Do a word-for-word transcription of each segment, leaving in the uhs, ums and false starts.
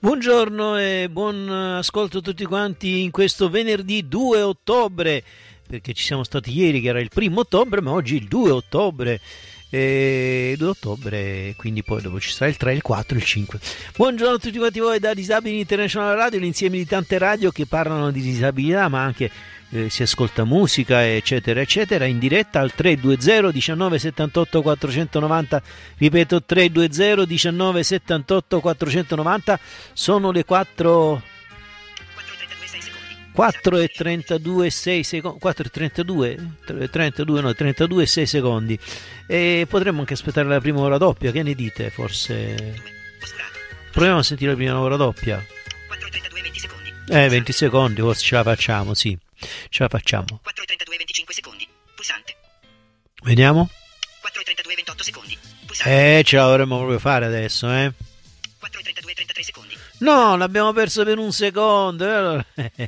Buongiorno e buon ascolto a tutti quanti in questo venerdì due ottobre, perché ci siamo stati ieri che era il primo ottobre, ma oggi il due ottobre. E due ottobre, quindi poi dopo ci sarà il tre, il quattro, il cinque. Buongiorno a tutti quanti voi da Disabili International Radio, l'insieme di tante radio che parlano di disabilità, ma anche eh, si ascolta musica eccetera eccetera, in diretta al tre due zero diciannove settantotto quattrocentonovanta, ripeto tre due zero diciannove settantotto quattrocentonovanta. Sono le quattro quattro e trentadue sei secondi, quattro e trentadue trentadue no trentadue sei secondi, e potremmo anche aspettare la prima ora doppia. Che ne dite? Forse proviamo a sentire la prima ora doppia. quattro e trentadue venti secondi. Eh, venti secondi, forse ce la facciamo, sì, ce la facciamo. quattro e trentadue venticinque secondi. Pulsante. Vediamo. quattro e trentadue ventotto secondi. Pulsante. Eh, ce la dovremmo proprio fare adesso, eh. quattro e trentadue trentatré secondi. No, l'abbiamo perso per un secondo.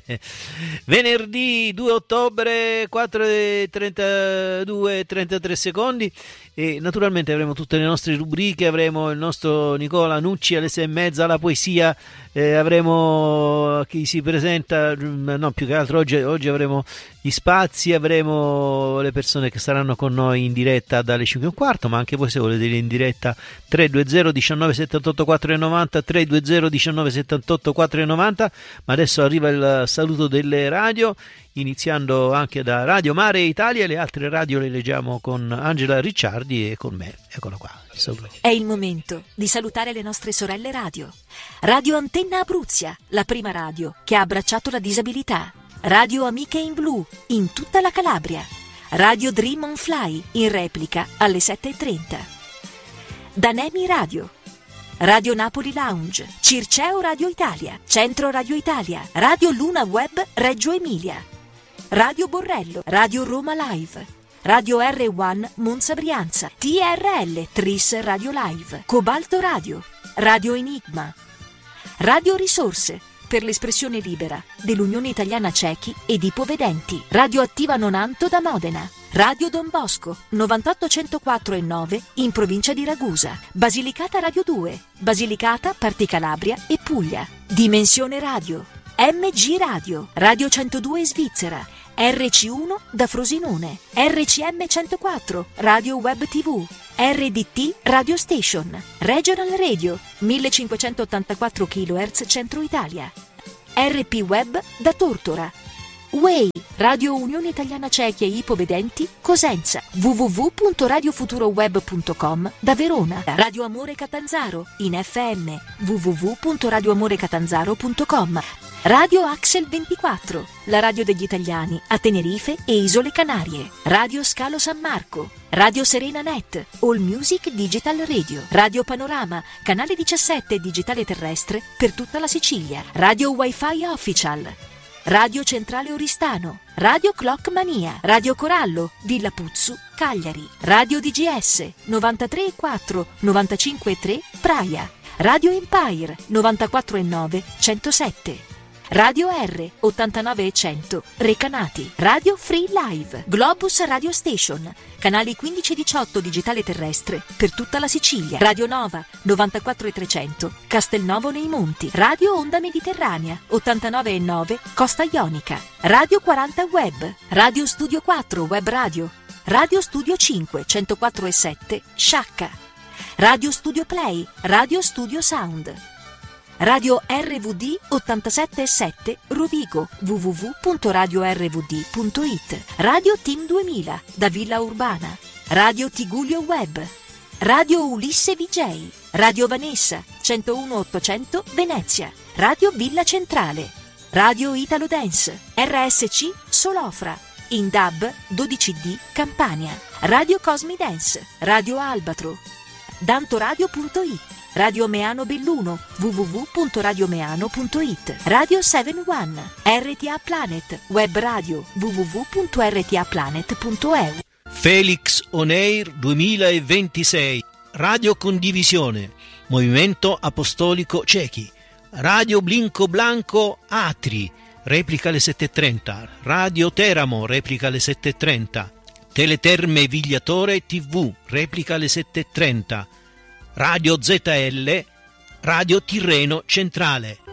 Venerdì due ottobre, quattro e trentadue trentatré secondi. E naturalmente avremo tutte le nostre rubriche, avremo il nostro Nicola Nucci alle sei e mezza, la poesia, eh, avremo chi si presenta, no, più che altro oggi, oggi avremo gli spazi, avremo le persone che saranno con noi in diretta dalle cinque e un quarto, ma anche voi se volete in diretta tre due zero diciannove settantotto quattrocentonovanta, tre due zero diciannove settantotto quattrocentonovanta. Ma adesso arriva il saluto delle radio, iniziando anche da Radio Mare Italia. Le altre radio le leggiamo con Angela Ricciardi e con me. Eccola qua. Saluto. È il momento di salutare le nostre sorelle radio. Radio Antenna Abruzia, la prima radio che ha abbracciato la disabilità. Radio Amiche in Blu, in tutta la Calabria. Radio Dream on Fly, in replica alle sette e trenta. Danemi Radio. Radio Napoli Lounge, Circeo Radio Italia, Centro Radio Italia, Radio Luna Web Reggio Emilia, Radio Borrello, Radio Roma Live, Radio R uno Monza Brianza, T R L Tris Radio Live, Cobalto Radio, Radio Enigma, Radio Risorse per l'espressione libera dell'Unione Italiana Ciechi ed Ipovedenti, Radio Attiva Nonanto da Modena, Radio Don Bosco novantotto centoquattro e nove in provincia di Ragusa, Basilicata Radio due, Basilicata, Parti Calabria e Puglia, Dimensione Radio, M G Radio, Radio centodue Svizzera, R C uno da Frosinone, R C M centoquattro, Radio Web T V, R D T Radio Station, Regional Radio, millecinquecentottantaquattro chilohertz Centro Italia, R P Web da Tortora, W E I, Radio Unione Italiana Ciechi e Ipovedenti, Cosenza, w w w punto radio futuro web punto com da Verona, Radio Amore Catanzaro, in F M, w w w punto radio amore catanzaro punto com, Radio Axel ventiquattro, la radio degli italiani a Tenerife e Isole Canarie, Radio Scalo San Marco, Radio Serena Net, All Music Digital Radio, Radio Panorama, canale diciassette digitale terrestre per tutta la Sicilia, Radio Wi-Fi Official, Radio Centrale Oristano, Radio Clock Mania, Radio Corallo, Villa Puzzu, Cagliari, Radio D G S novantatré e quattro, novantacinque e tre, Praia, Radio Empire novantaquattro e nove, centosette, Radio R ottantanove e cento, Recanati, Radio Free Live, Globus Radio Station, canali quindici e diciotto digitale terrestre per tutta la Sicilia, Radio Nova novantaquattro e trecento, Castelnuovo nei Monti, Radio Onda Mediterranea ottantanove e nove, Costa Ionica, Radio quaranta Web, Radio Studio quattro Web Radio, Radio Studio cinque centoquattro e sette, Sciacca, Radio Studio Play, Radio Studio Sound, Radio R V D ottantasette e sette Rovigo, w w w punto radio r v d punto i t, Radio Team duemila da Villa Urbana, Radio Tigullio Web, Radio Ulisse V J, Radio Vanessa centouno ottocento Venezia, Radio Villa Centrale, Radio Italo Dance, R S C Solofra, in D A B dodici D Campania, Radio Cosmi Dance, Radio Albatro, dantoradio punto i t, Radio Meano Belluno, w w w punto radio meano punto i t, Radio sette uno, R T A Planet, Web Radio, w w w punto r t a planet punto e u. Felix On Air duemilaventisei, Radio Condivisione, Movimento Apostolico Ciechi, Radio Blinco Blanco Atri, replica alle sette e trenta, Radio Teramo, replica alle sette e trenta, Teleterme Vigliatore T V, replica alle sette e trenta, Radio Z L, Radio Tirreno Centrale.